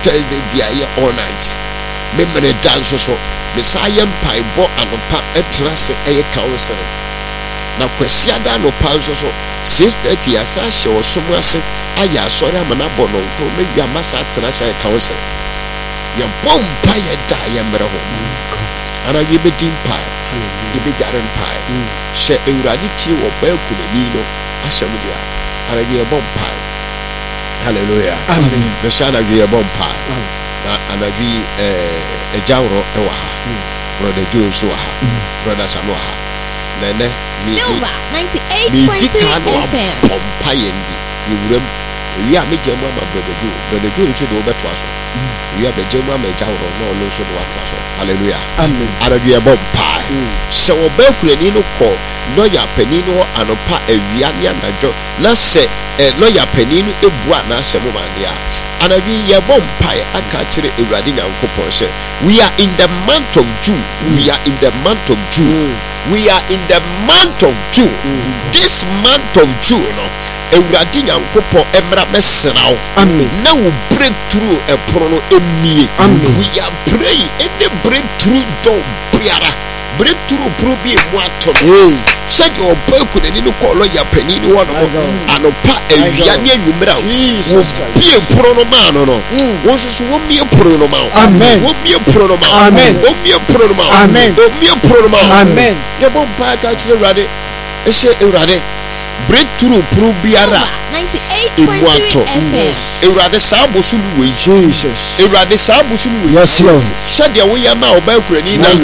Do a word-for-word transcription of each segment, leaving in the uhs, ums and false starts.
Thursday be a all night. Memory dance so. Messiah Pai bo anopa etrase eye counseling. Na kwesiada no panso so six thirty asashe wo somase aya sori amana bono to mewi amasa trase eye counseling. Ye bomba ye da ye mre ho. Ana ye be dim pai. Ye be garen pai. She ewradi ti wo ba kulani no asem dia. Ana ye bomba. Hallelujah. Amen. The shana ye bomba. And I be a Jauro Ewaha, Brother Joe Soha, Brother Sanoha. Then, Silver ninety-eight point three F M. Pompayendi, you rem. We are making Mamma, Brother Joe, Brother Joe should over to us. We have a German Jauro, no, no, should watch us. Hallelujah. Amen. And I be a bomb pie. So, Belcrenino call, lawyer Penino, and a pa a Vianian, let's say a lawyer Penino, a Buana Semomania. And I be a bomb pie. I can't say a riding uncle Porsche. We are in the month of June. We are in the month of June. We are in the month of June. This month of June, a riding uncle for Emra Messao. Amen. Now break through a prono emi. Amen. We are praying in the breakthrough door. Breakthrough probe wato said your book and you call your penny one and a pa a vianya numera Jesus Christ be a pronoman no was won't be a pronoman amen won't be a pronoman amen won't be a pronoman amen won't be a pronoman amen the bomb back actually ready I say ready breakthrough probe biara ninety-eight point three F M Erade sabo sulu Jesus Erade sabo sulu yes Lord said your way ma obakurani na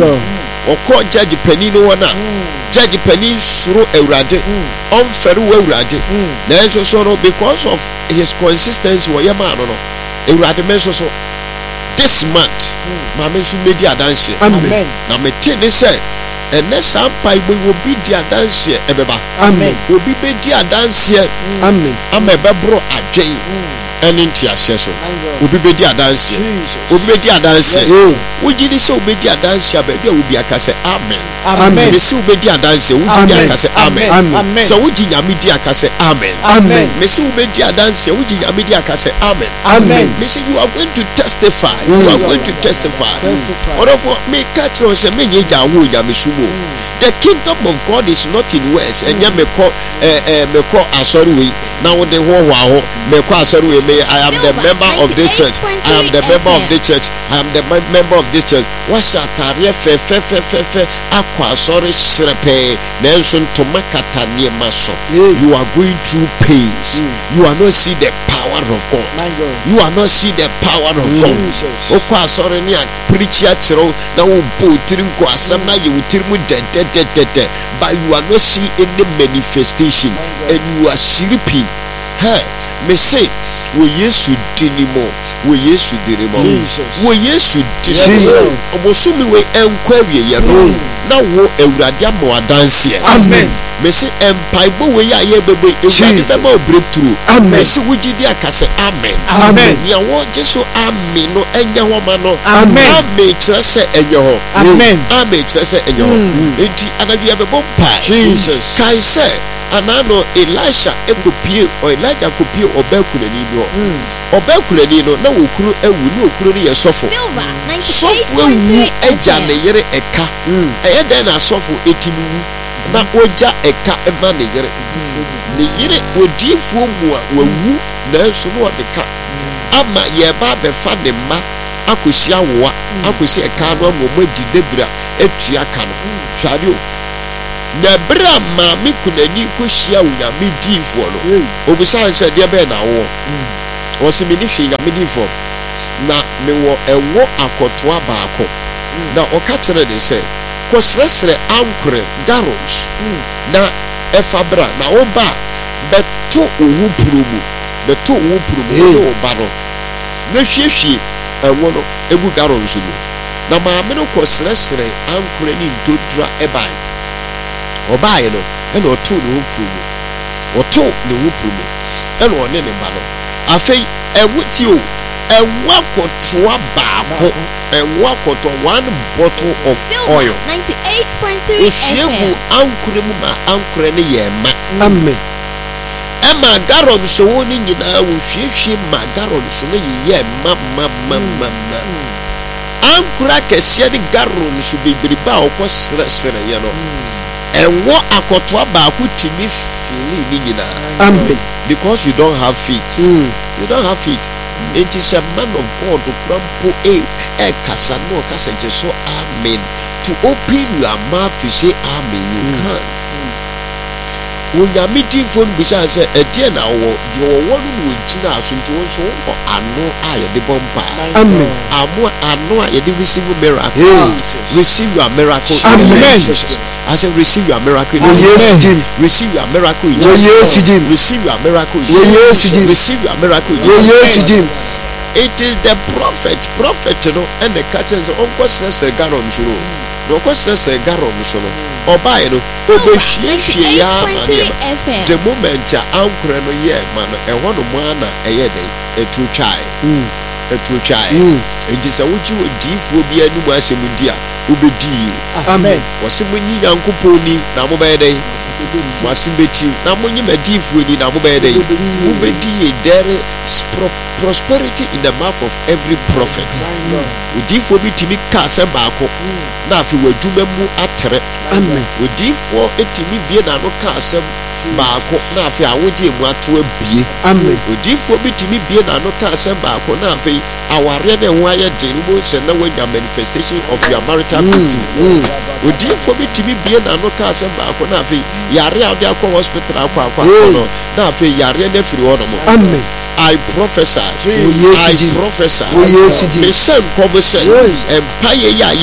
Oko judge penino wana judge penin suru Eurade on feru Eurade na so so because of his consistency wa yama no Eurade menso so this month ma me su medi adanse amen na me tene say ene sampa igbo obi di adanse ebeba amen obi be di adanse amen amebebro adwen ene ntiase so obi be di adanse obi be di adanse uji ni so obi di adanse abebi obi akase amen amen me so obi di adanse uji di akase amen amen so uji nyame di akase amen amen me so obi di adanse uji nyame di akase amen amen me say you are going to testify you are going to testify orofo me catch on say me nyeja wo nyame sumo the kingdom of God is not in words and me ko eh eh me ko asori we now the ho ho me ko asori we me I am the member of this church I am the member of this church I am the member of this church what's a career fe fe fe fe fe akwa asori srepe nenso ntoma katanie maso you are going through pains you are not see the power of God you are not see the power of God okwa asori ni preach ya chiro na wo bo tirim ko asam na ye wutirim de de de de but you are not see any manifestation and you are sleeping hey me say wo yesu dinimo wo yesu dirimo wo yesu dinimo obosumi we enkwa wiye no na wo ewurade amo adanse amen me say empaibo we ya ye bebe ewurade be ma breakthrough me say wo gidi akase amen amen ya wo jesu amen no enya ho ma no amen amen kire se enye ho amen amen kire se enye ho enti anabia be bompa Jesus kai say anano Elisha ekopie o Elijah kopie obakunani bi ho obakunani no na wokuru ewu ni okuru ni yesofo sofo ewu eja ne yere eka eye den na sofo etimi na oja eka eba ne yere ne yere odifuo mu a wawu na enso no odeka ama ye ba be fa ne ma akosi awoa akosi eka no mo madi debra etua ka no hwade o na bra ma me kunani ko hia unya me difo no obusan se de be na wo o se me ni hwe ya me difo na me wo ewo akotoa baako na o ka kire de se ko sresre ankre garage na efabra na o ba beto owu promu beto owu promu o ba no na hwehwe ewo no egu garage no na ma me no ko sresre ankre ni ndodra eban obaye no ene oto no promu oto no promu ene one ne ba no afei ewuti o ewa kotoa baako ewa koto one bottle of oil ninety-eight point three F M ankure mu ma ankure ne ye ma amen ama garon so woni nyina wo hwehwe ma garon so no ye ma ma ma ma ankura kese de garon so bebreba okọ sere sere ye no enwo akotoa ba ku timi fili ni nyina amen because you don't have feet mm. you don't have feet it is a man of God to prampo e e kasa no kasa jeso amen to open your mouth to say amen you mm. can't when you are meeting phone bisa say e dia na wo de wo wo no gina asunti won so wo ano aye de bomba amen amo ano aye de receive miracle yeah. receive your miracle amen I said receive your miracle oh yes him receive your miracle in oh yes him receive your miracle oh yes him receive your miracle oh yes him it is the prophet prophet no and the catches unko sese garon shuro no ko sese garon shuro obaye no obehwie ya ma the moment ya ankure no ye ma no e hono mo ana eye den etu twai mm etu twai enti se wuji odiifo bi anu mu asem di a obedi amen wose munyi yankoponi na mo baye den wasimbeti na munyi mediifo ni na mo baye den obedi there is prosperity in the mouth of every prophet odiifo bi timi ka se baako na afi waduma mu atere amen odiifo etimi bie na no ka se baako na afi awodi emu ato abie amen odiifo bi timi bie na no ka se baako na afi aware na ho aye de mo se na wanya manifestation of your marital victory odiifo bi timi bie na no ka se baako na afi yare ade akọ hospital akọ akọ no na afi yare na firi ho no mo amen I prophesy. Oh, yes, I prophesy. Oh, yes, listen, empire ya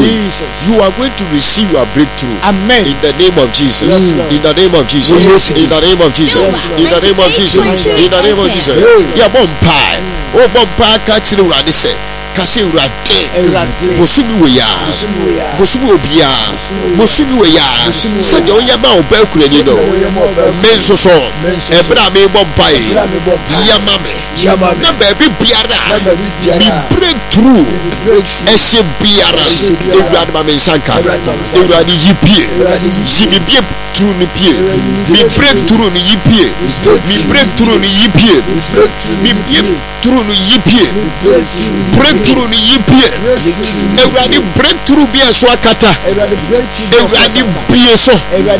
you are going to receive your breakthrough. Amen. In the name of Jesus. Yes, in the name of Jesus. Oh, yes, in the name of Jesus. In the name of Jesus. In the name of Jesus. Yeah, bomb pie. Oh, bomb pie. Catch the radi say. Kasi urade bosumi we ya bosumi obia bosumi we ya se de oya ba oba kura ni no men so so e bra me bompai ya mame na ba bi biara mi breakthrough e se biara e urade ba men sanka e urade yipie si mi bie through ni pie mi breakthrough ni yipie mi breakthrough ni yipie mi bie through ni yipie breakthrough ni yipie ewurade breakthrough bi eso akata ewurade bie so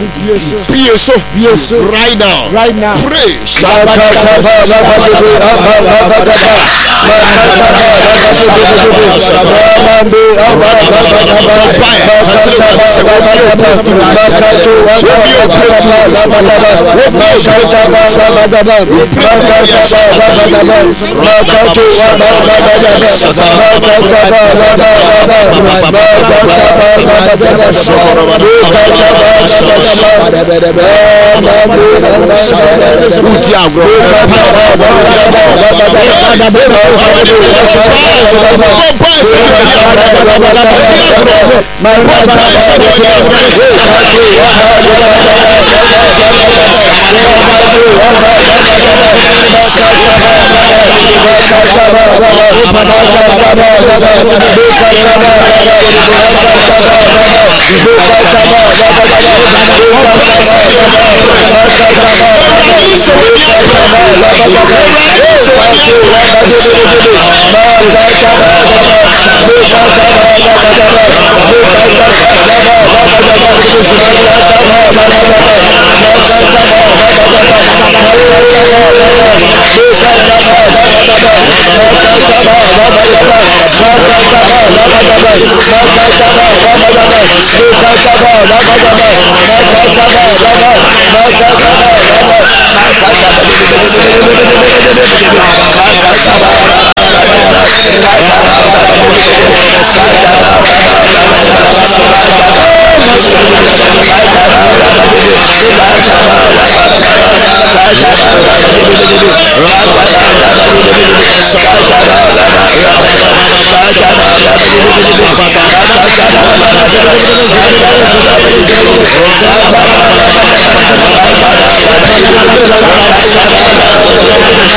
bie so bie so right now right now pray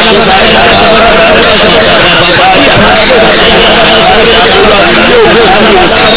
Yes.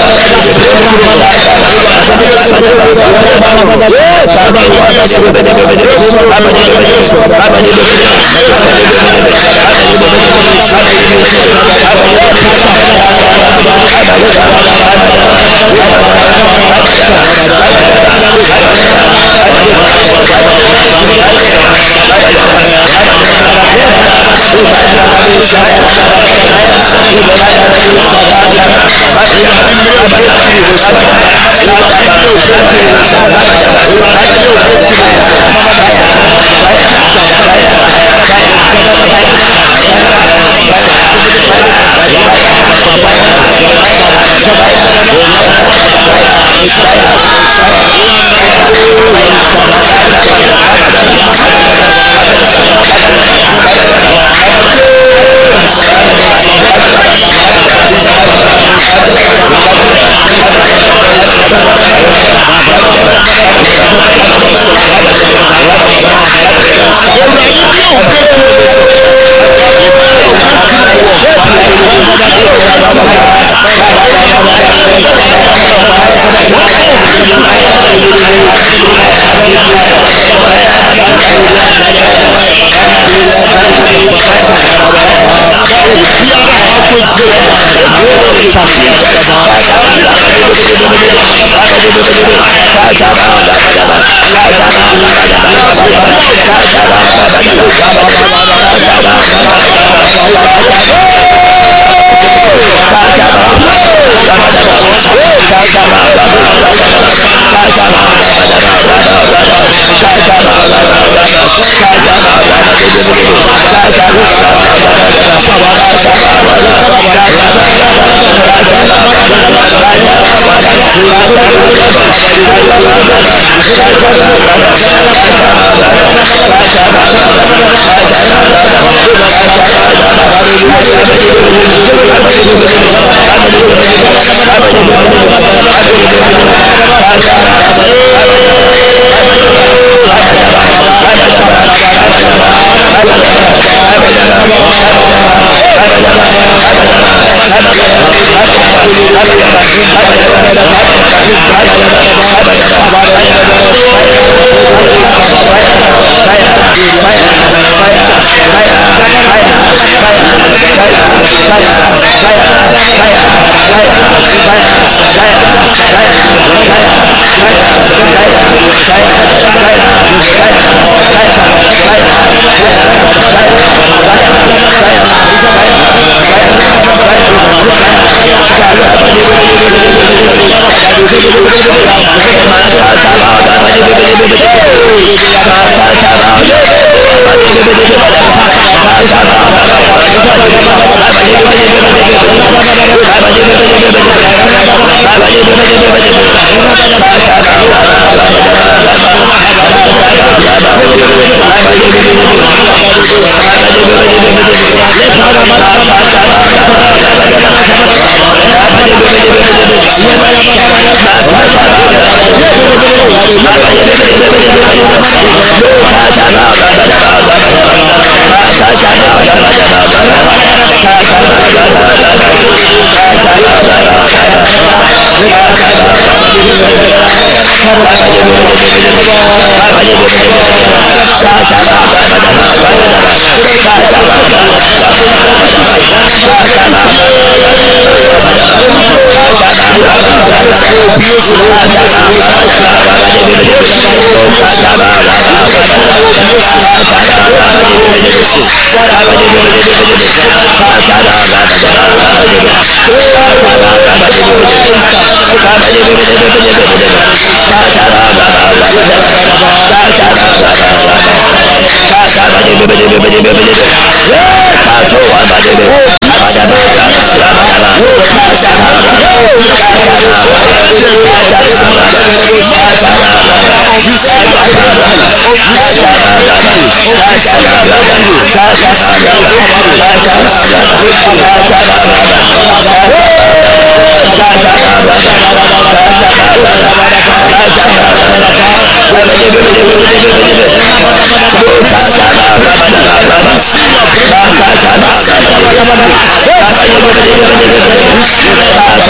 Receive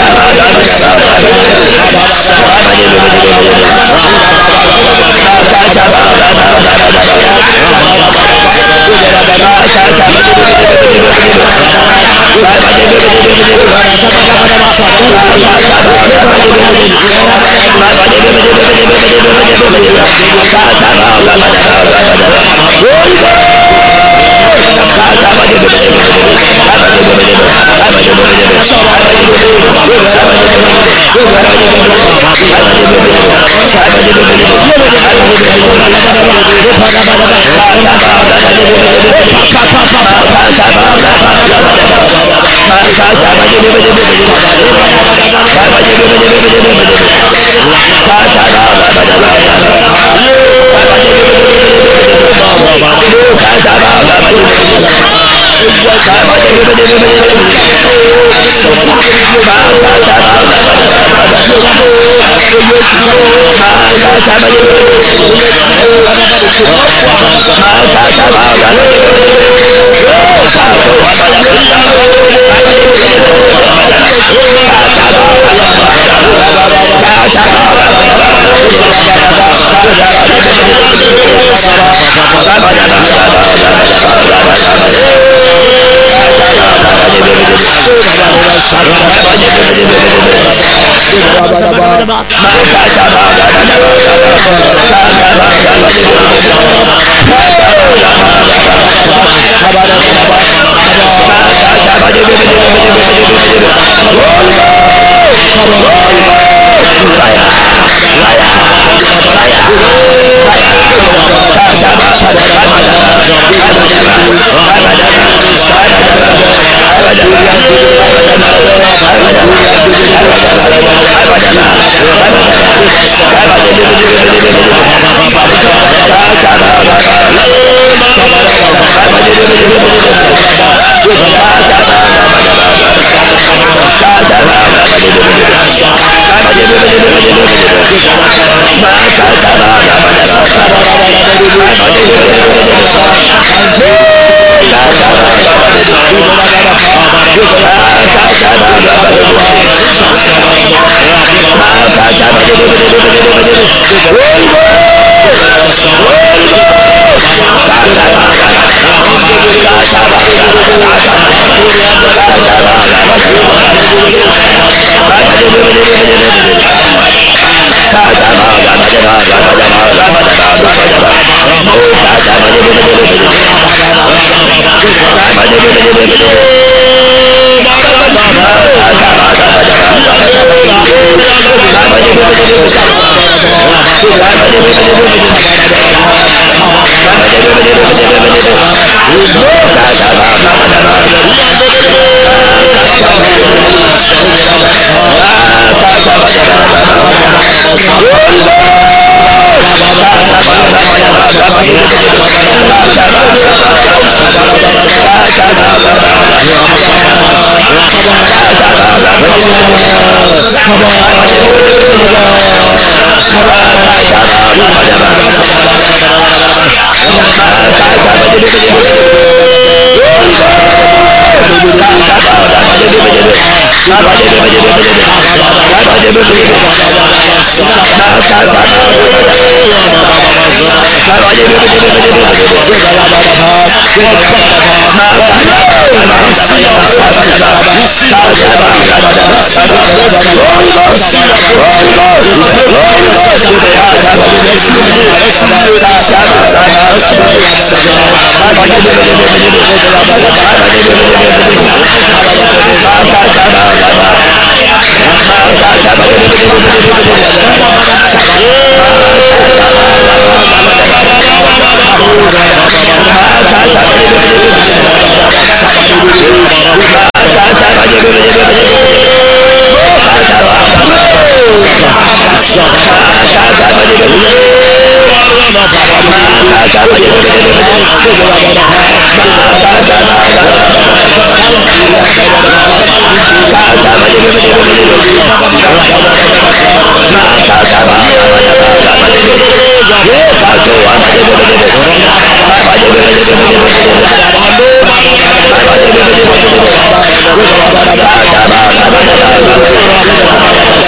Baba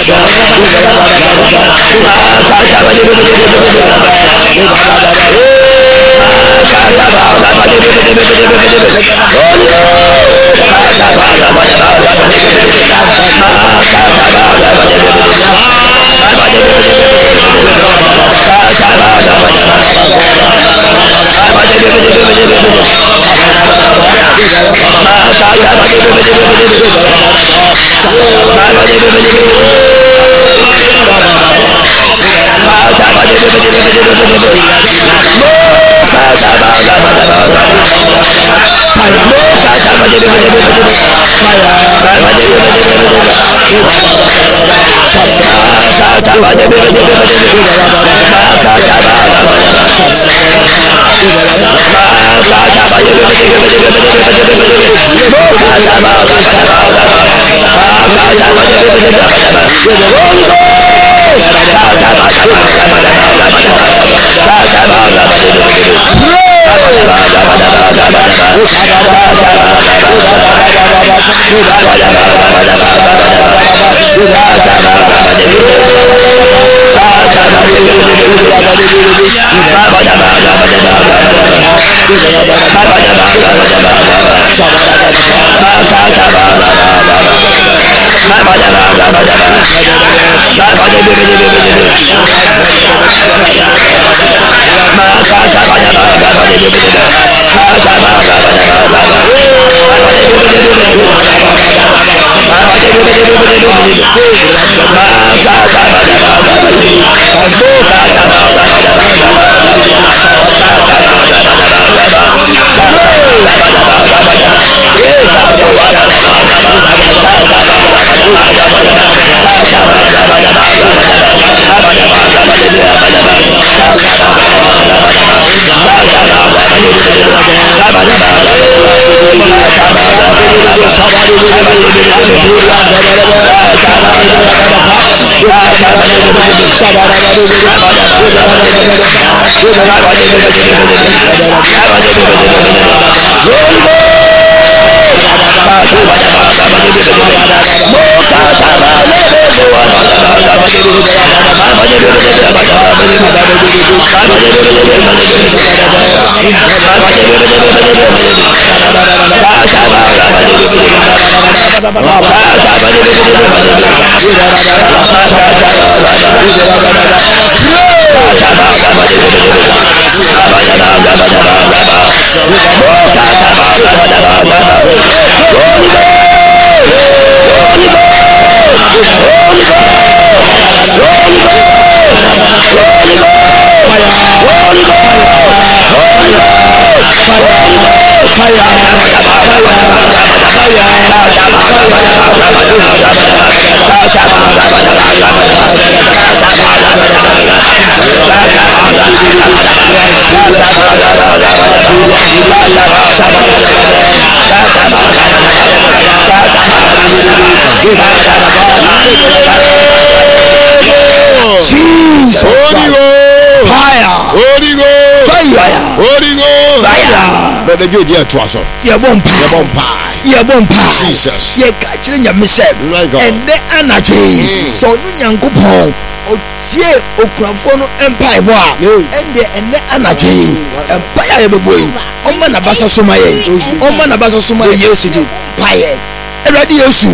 Brother Joe, dear Twasso. Yeah, bompa. Yeah, bompa. Yeah, bompa. Jesus. Yeah, catch in your mishap. And the energy. So, Yankupon. Otie Okrafono Empire War. And the and the energy. Empire Boy. Oman Abasa Sumaye. Oman Abasa Sumaye. Yes, you Empire. Radio Su.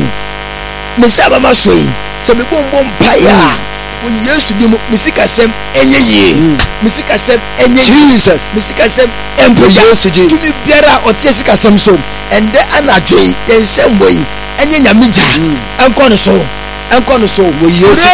Miss Abama Sway. Some bomb Paya. Yes, you Missika Sem any year. Missika Sem any Jesus. Missika Sem Emperor. Yes, you do me better or Tessica Samson. And the energy in some way. And in a minja. I'm going to show. I'm going to show. Yes,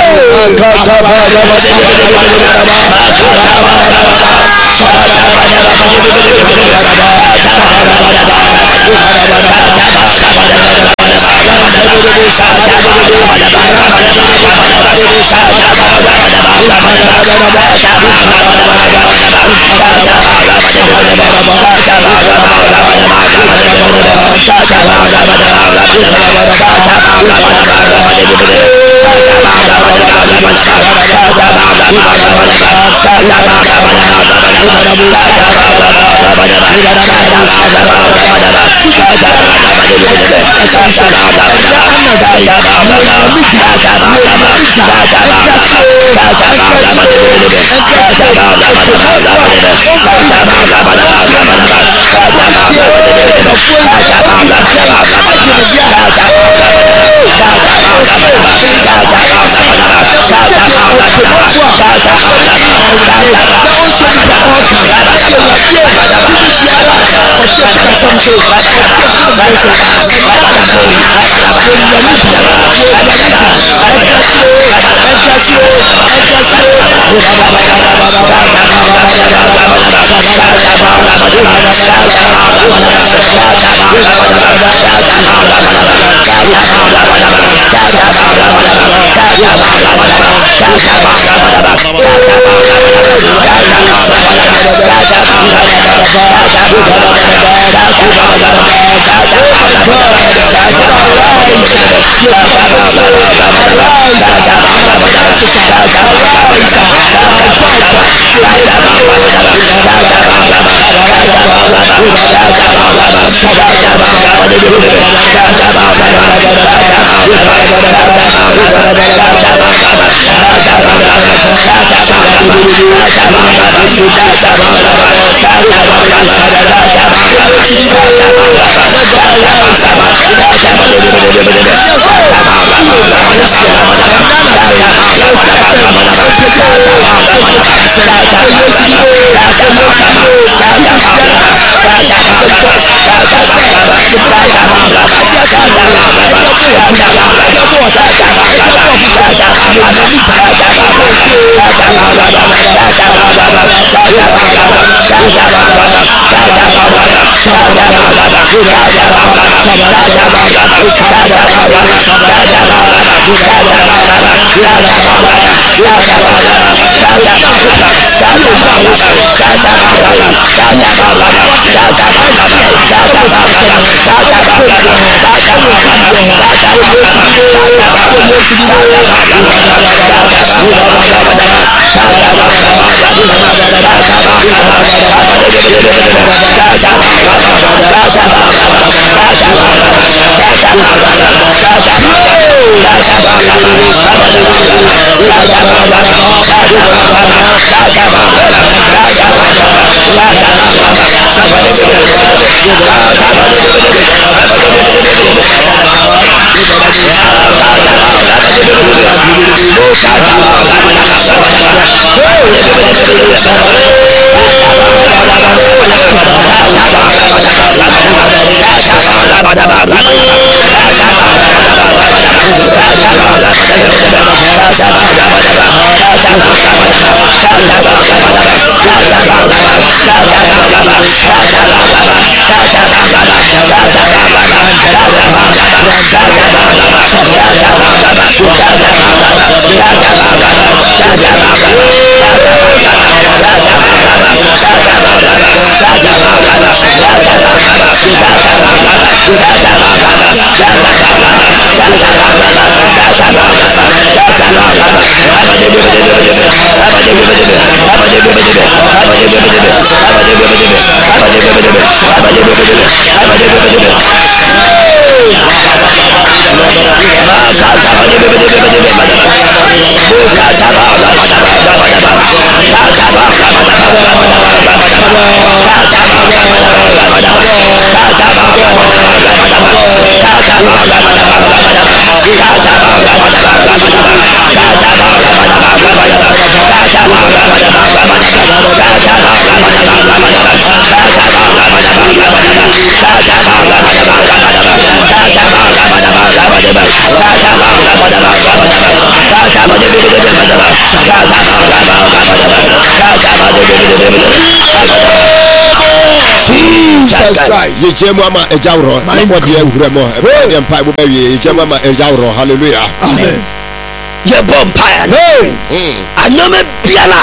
Ye jemu ama ejawro na body ehuremo e mpa bo bawie ye jemu ama ejawro hallelujah amen ye bom pa no anome biala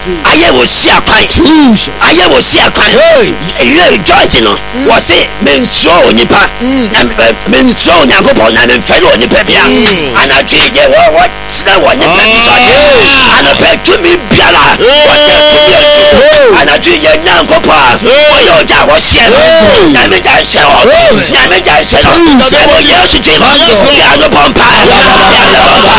ayé wò sí àkwan ayé wò sí àkwan ilé george no wọ́n sẹ́ mi nsọ́ onípa mi nsọ́ onyankopɔn na mi nfẹ́ ní onípa bíà anadu yẹ wọ́n wọ́n tẹ̀ wọ́n nípa anapẹ̀ túnmí bíàlà wọ́n yẹ túnmí ẹ̀tọ́ anadu yẹ nyankopɔn wọ́n yẹ ọjà wọ́n ṣẹ́ lọ nyàmé jà ń ṣẹ́ lọ nyàmé jà ń ṣẹ́ lọ ẹ̀wọ̀ yẹ́sù jì lọ yàrá pọ̀npá yàrá pọ̀npá.